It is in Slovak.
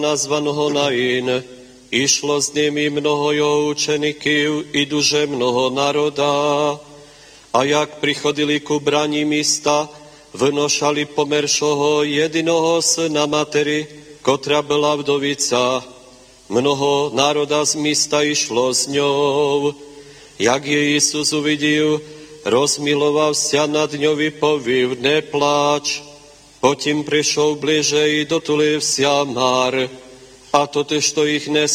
nazvaného Nain. Išlo s nimi mnoho jeho učeníkov i duže mnoho národa. A jak prichodili ku braní mista, vynošali pomeršoho jedinoho syna matery, kotra byla vdovica. Mnoho národa z mista išlo s ňou. Jak je Isus uvidil, rozmiloval sa nad ňou i povív, nepláč. Potom prišiel bliže i dotulil sa Mar. A totež to ich